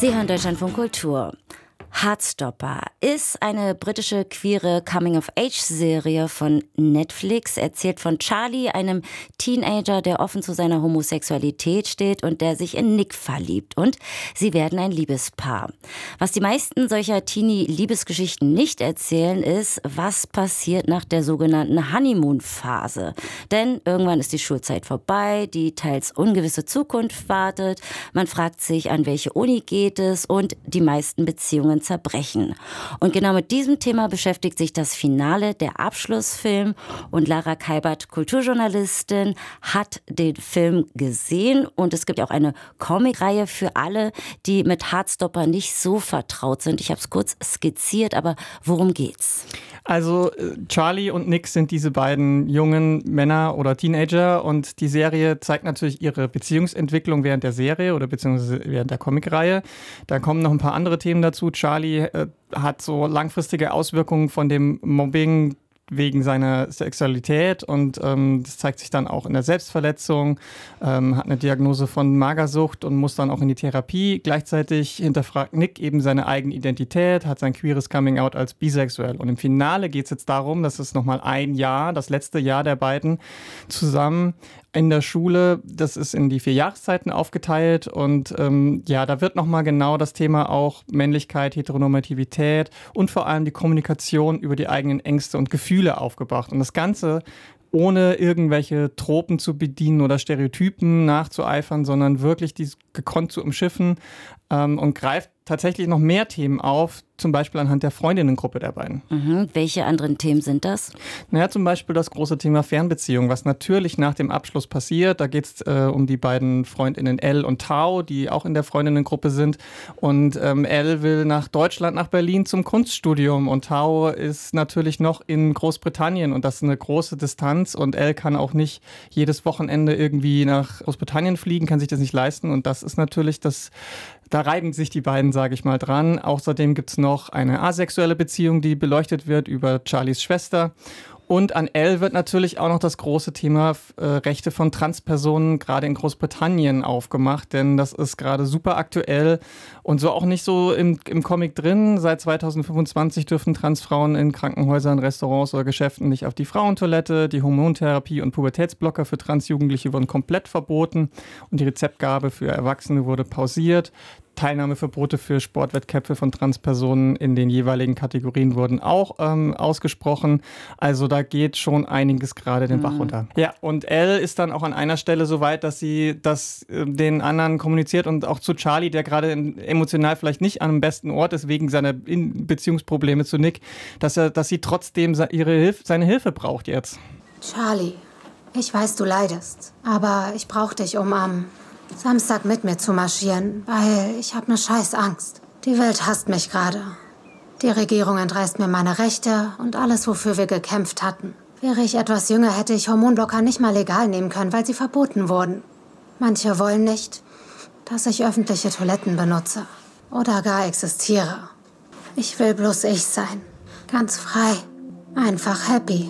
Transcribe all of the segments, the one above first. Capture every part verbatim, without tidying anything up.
Sie hören Deutschlandfunk Kultur. Heartstopper ist eine britische queere Coming-of-Age-Serie von Netflix. Erzählt von Charlie, einem Teenager, der offen zu seiner Homosexualität steht und der sich in Nick verliebt. Und sie werden ein Liebespaar. Was die meisten solcher Teenie-Liebesgeschichten nicht erzählen, ist, was passiert nach der sogenannten Honeymoon-Phase. Denn irgendwann ist die Schulzeit vorbei, die teils ungewisse Zukunft wartet. Man fragt sich, an welche Uni geht es, und die meisten Beziehungen zerbrechen. Und genau mit diesem Thema beschäftigt sich das Finale, der Abschlussfilm. Und Lara Kalbert, Kulturjournalistin, hat den Film gesehen. Und es gibt auch eine Comicreihe für alle, die mit Heartstopper nicht so vertraut sind. Ich habe es kurz skizziert, aber worum geht's? Also Charlie und Nick sind diese beiden jungen Männer oder Teenager, und die Serie zeigt natürlich ihre Beziehungsentwicklung während der Serie oder beziehungsweise während der Comicreihe. Da kommen noch ein paar andere Themen dazu. Charlie äh, hat so langfristige Auswirkungen von dem Mobbing wegen seiner Sexualität, und ähm, das zeigt sich dann auch in der Selbstverletzung, ähm, hat eine Diagnose von Magersucht und muss dann auch in die Therapie. Gleichzeitig hinterfragt Nick eben seine eigene Identität, hat sein queeres Coming-out als bisexuell. Und im Finale geht es jetzt darum, dass es nochmal ein Jahr, das letzte Jahr der beiden zusammen in der Schule, das ist in die vier Jahreszeiten aufgeteilt, und ähm, ja, da wird nochmal genau das Thema auch Männlichkeit, Heteronormativität und vor allem die Kommunikation über die eigenen Ängste und Gefühle aufgebracht. Und das Ganze ohne irgendwelche Tropen zu bedienen oder Stereotypen nachzueifern, sondern wirklich dies gekonnt zu umschiffen, ähm, und greift tatsächlich noch mehr Themen auf, zum Beispiel anhand der Freundinnengruppe der beiden. Mhm. Welche anderen Themen sind das? Naja, zum Beispiel das große Thema Fernbeziehung, was natürlich nach dem Abschluss passiert. Da geht es äh, um die beiden Freundinnen Elle und Tao, die auch in der Freundinnengruppe sind. Und ähm, Elle will nach Deutschland, nach Berlin zum Kunststudium, und Tao ist natürlich noch in Großbritannien, und das ist eine große Distanz, und Elle kann auch nicht jedes Wochenende irgendwie nach Großbritannien fliegen, kann sich das nicht leisten, und das ist natürlich das. Da reiben sich die beiden, sage ich mal, dran. Außerdem gibt es noch eine asexuelle Beziehung, die beleuchtet wird über Charlies Schwester. Und an Elle wird natürlich auch noch das große Thema äh, Rechte von Transpersonen gerade in Großbritannien aufgemacht, denn das ist gerade super aktuell und so auch nicht so im, im Comic drin. Seit zweitausendfünfundzwanzig dürfen Transfrauen in Krankenhäusern, Restaurants oder Geschäften nicht auf die Frauentoilette. Die Hormontherapie und Pubertätsblocker für Transjugendliche wurden komplett verboten, und die Rezeptgabe für Erwachsene wurde pausiert. Teilnahmeverbote für Sportwettkämpfe von Transpersonen in den jeweiligen Kategorien wurden auch ähm, ausgesprochen. Also da geht schon einiges gerade den Bach runter. Mhm. Ja, und Elle ist dann auch an einer Stelle so weit, dass sie das äh, den anderen kommuniziert, und auch zu Charlie, der gerade emotional vielleicht nicht am besten Ort ist wegen seiner In- Beziehungsprobleme zu Nick, dass er, dass sie trotzdem ihre Hilf- seine Hilfe braucht jetzt. Charlie, ich weiß, du leidest, aber ich brauche dich, um am Samstag mit mir zu marschieren, weil ich habe eine scheiß Angst. Die Welt hasst mich gerade. Die Regierung entreißt mir meine Rechte und alles, wofür wir gekämpft hatten. Wäre ich etwas jünger, hätte ich Hormonblocker nicht mal legal nehmen können, weil sie verboten wurden. Manche wollen nicht, dass ich öffentliche Toiletten benutze oder gar existiere. Ich will bloß ich sein. Ganz frei. Einfach happy.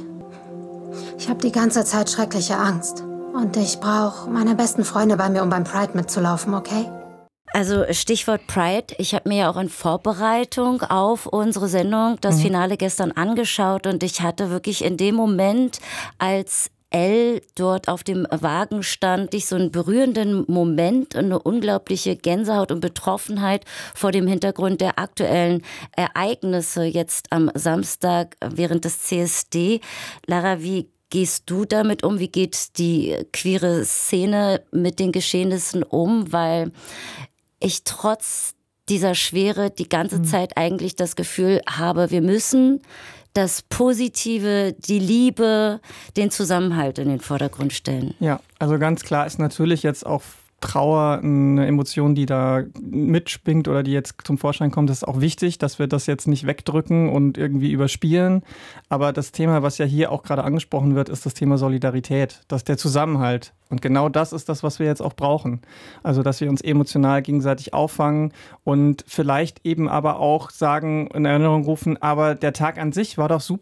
Ich habe die ganze Zeit schreckliche Angst. Und ich brauche meine besten Freunde bei mir, um beim Pride mitzulaufen, okay? Also Stichwort Pride. Ich habe mir ja auch in Vorbereitung auf unsere Sendung das mhm. Finale gestern angeschaut, und ich hatte wirklich in dem Moment, als Elle dort auf dem Wagen stand, ich so einen berührenden Moment, eine unglaubliche Gänsehaut und Betroffenheit vor dem Hintergrund der aktuellen Ereignisse jetzt am Samstag während des C S D. Lara, wie gehst du damit um? Wie geht die queere Szene mit den Geschehnissen um? Weil ich trotz dieser Schwere die ganze mhm. Zeit eigentlich das Gefühl habe, wir müssen das Positive, die Liebe, den Zusammenhalt in den Vordergrund stellen. Ja, also ganz klar ist natürlich jetzt auch Trauer eine Emotion, die da mitschwingt oder die jetzt zum Vorschein kommt. Das ist auch wichtig, dass wir das jetzt nicht wegdrücken und irgendwie überspielen. Aber das Thema, was ja hier auch gerade angesprochen wird, ist das Thema Solidarität, das ist der Zusammenhalt. Und genau das ist das, was wir jetzt auch brauchen. Also, dass wir uns emotional gegenseitig auffangen und vielleicht eben aber auch sagen, in Erinnerung rufen, aber der Tag an sich war doch super.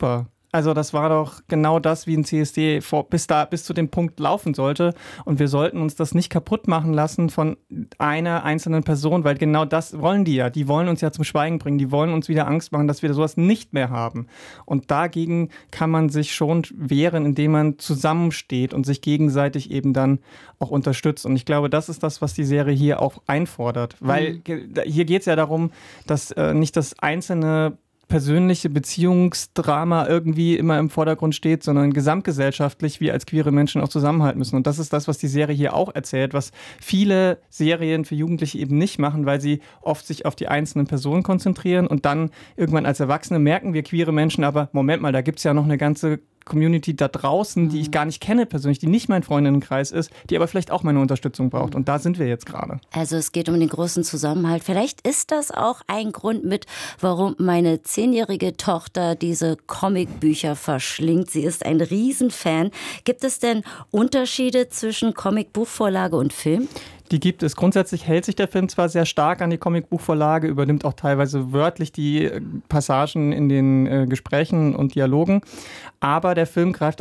Also das war doch genau das, wie ein C S D vor, bis, da, bis zu dem Punkt laufen sollte. Und wir sollten uns das nicht kaputt machen lassen von einer einzelnen Person, weil genau das wollen die ja. Die wollen uns ja zum Schweigen bringen. Die wollen uns wieder Angst machen, dass wir sowas nicht mehr haben. Und dagegen kann man sich schon wehren, indem man zusammensteht und sich gegenseitig eben dann auch unterstützt. Und ich glaube, das ist das, was die Serie hier auch einfordert. Weil mhm. hier geht es ja darum, dass äh, nicht das einzelne persönliche Beziehungsdrama irgendwie immer im Vordergrund steht, sondern gesamtgesellschaftlich wir als queere Menschen auch zusammenhalten müssen. Und das ist das, was die Serie hier auch erzählt, was viele Serien für Jugendliche eben nicht machen, weil sie oft sich auf die einzelnen Personen konzentrieren und dann irgendwann als Erwachsene merken wir queere Menschen, aber Moment mal, da gibt es ja noch eine ganze Community da draußen, die ich gar nicht kenne persönlich, die nicht mein Freundinnenkreis ist, die aber vielleicht auch meine Unterstützung braucht. Und da sind wir jetzt gerade. Also es geht um den großen Zusammenhalt. Vielleicht ist das auch ein Grund mit, warum meine zehnjährige Tochter diese Comicbücher verschlingt. Sie ist ein Riesenfan. Gibt es denn Unterschiede zwischen Comicbuchvorlage und Film? Die gibt es. Grundsätzlich hält sich der Film zwar sehr stark an die Comicbuchvorlage, übernimmt auch teilweise wörtlich die Passagen in den äh, Gesprächen und Dialogen, aber der Film greift